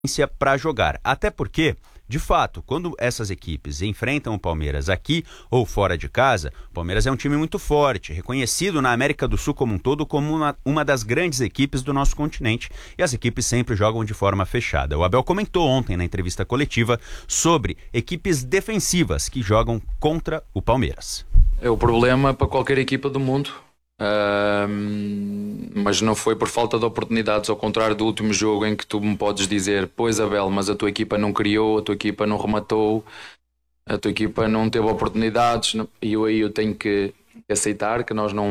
para jogar. Até porque, de fato, quando essas equipes enfrentam o Palmeiras aqui ou fora de casa, o Palmeiras é um time muito forte, reconhecido na América do Sul como um todo como uma das grandes equipes do nosso continente, e as equipes sempre jogam de forma fechada. O Abel comentou ontem na entrevista coletiva sobre equipes defensivas que jogam contra o Palmeiras. É o problema para qualquer equipa do mundo. Mas não foi por falta de oportunidades, ao contrário do último jogo em que tu me podes dizer: pois Abel, mas a tua equipa não criou, a tua equipa não rematou, a tua equipa não teve oportunidades, e eu tenho que aceitar que nós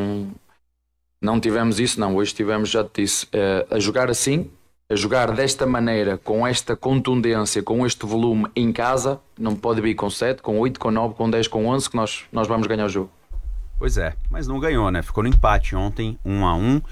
não tivemos isso. Não, hoje tivemos, já te disse, a jogar assim, a jogar desta maneira, com esta contundência, com este volume em casa. Não pode vir com 7, com 8, com 9, com 10, com 11 que nós vamos ganhar o jogo. Pois é, mas não ganhou, né? Ficou no empate ontem, 1-1.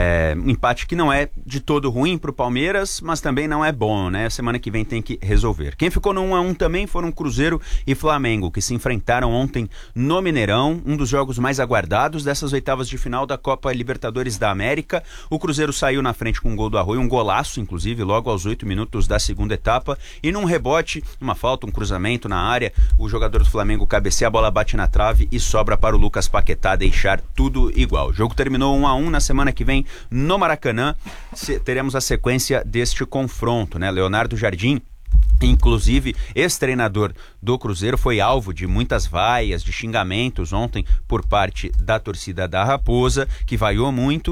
Um empate que não é de todo ruim pro Palmeiras, mas também não é bom, né? Semana que vem tem que resolver. Quem ficou no 1-1 também foram Cruzeiro e Flamengo, que se enfrentaram ontem no Mineirão, um dos jogos mais aguardados dessas oitavas de final da Copa Libertadores da América. O Cruzeiro saiu na frente com um gol do Arroio, um golaço, inclusive, logo aos 8 minutos da segunda etapa, e num rebote, uma falta, um cruzamento na área, o jogador do Flamengo cabeceia, a bola bate na trave e sobra para o Lucas Paquetá deixar tudo igual. O jogo terminou 1-1. Na semana que vem, no Maracanã, teremos a sequência deste confronto, né? Leonardo Jardim, inclusive ex-treinador do Cruzeiro, foi alvo de muitas vaias, de xingamentos ontem por parte da torcida da Raposa, que vaiou muito,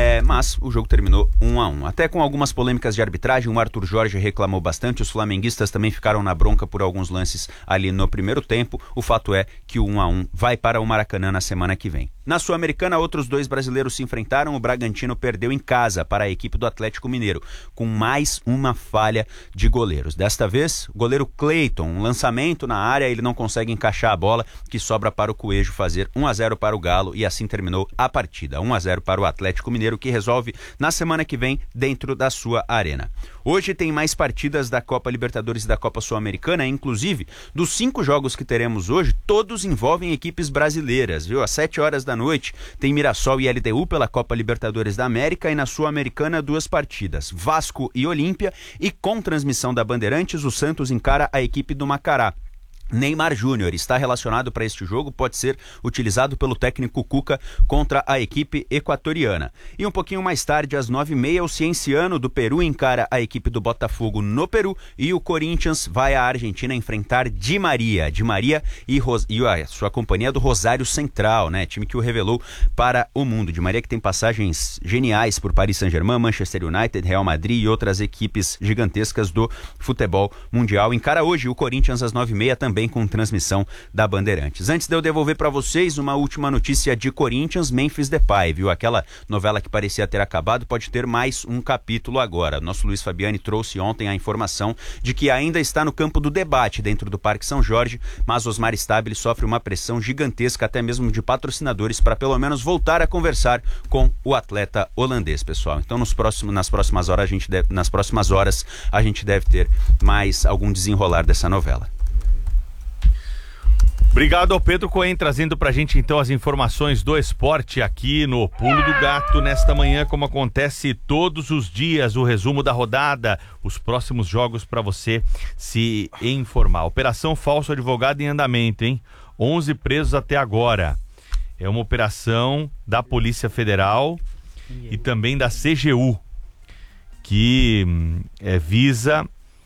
mas o jogo terminou 1-1. Até com algumas polêmicas de arbitragem, o Arthur Jorge reclamou bastante, os flamenguistas também ficaram na bronca por alguns lances ali no primeiro tempo. O fato é que o 1-1 vai para o Maracanã na semana que vem. Na Sul-Americana, outros dois brasileiros se enfrentaram. O Bragantino perdeu em casa para a equipe do Atlético Mineiro, com mais uma falha de goleiros. Desta vez, o goleiro Cleiton, um lançamento na área, ele não consegue encaixar a bola, que sobra para o Coelho fazer 1-0 para o Galo, e assim terminou a partida. 1-0 para o Atlético Mineiro, que resolve na semana que vem dentro da sua arena. Hoje tem mais partidas da Copa Libertadores e da Copa Sul-Americana, inclusive dos 5 jogos que teremos hoje, todos envolvem equipes brasileiras, viu? Às 7 horas da noite tem Mirassol e LDU pela Copa Libertadores da América, e na Sul-Americana 2 partidas, Vasco e Olímpia, e com transmissão da Bandeirantes, o Santos encara a equipe do Macará. Neymar Júnior está relacionado para este jogo, pode ser utilizado pelo técnico Cuca contra a equipe equatoriana. E um pouquinho mais tarde, às 9h30, o Cienciano do Peru encara a equipe do Botafogo no Peru, e o Corinthians vai à Argentina enfrentar Di Maria e a sua companhia do Rosário Central, né? Time que o revelou para o mundo. Di Maria, que tem passagens geniais por Paris Saint-Germain, Manchester United, Real Madrid e outras equipes gigantescas do futebol mundial. Encara hoje o Corinthians às 9h30 também, com transmissão da Bandeirantes. Antes de eu devolver para vocês, uma última notícia de Corinthians: Memphis Depay, viu? Aquela novela que parecia ter acabado pode ter mais um capítulo agora. Nosso Luiz Fabiani trouxe ontem a informação de que ainda está no campo do debate dentro do Parque São Jorge, mas Osmar Stabile sofre uma pressão gigantesca, até mesmo de patrocinadores, para pelo menos voltar a conversar com o atleta holandês, pessoal. Então nas próximas horas a gente deve ter mais algum desenrolar dessa novela. Obrigado ao Pedro Cohen, trazendo pra gente então as informações do esporte aqui no Pulo do Gato nesta manhã, como acontece todos os dias, o resumo da rodada, os próximos jogos para você se informar. Operação Falso Advogado em andamento, hein? 11 presos até agora. É uma operação da Polícia Federal e também da CGU, que visa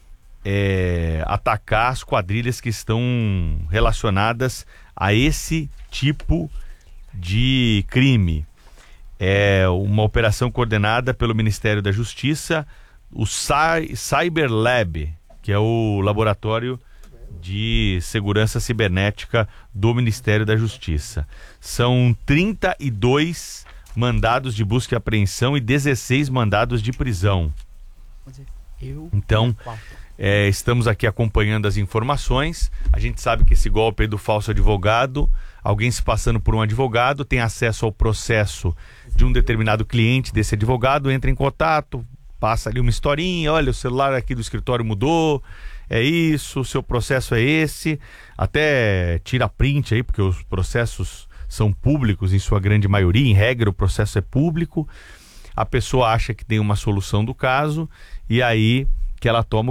atacar as quadrilhas que estão relacionadas a esse tipo de crime. É uma operação coordenada pelo Ministério da Justiça, o Cyber Lab, que é o laboratório de segurança cibernética do Ministério da Justiça. São 32 mandados de busca e apreensão e 16 mandados de prisão. Então, estamos aqui acompanhando as informações. A gente sabe que esse golpe aí do falso advogado, alguém se passando por um advogado, tem acesso ao processo de um determinado cliente desse advogado, entra em contato, passa ali uma historinha: olha, o celular aqui do escritório mudou, é isso, o seu processo é esse, até tira print aí, porque os processos são públicos em sua grande maioria, em regra o processo é público. A pessoa acha que tem uma solução do caso e aí que ela toma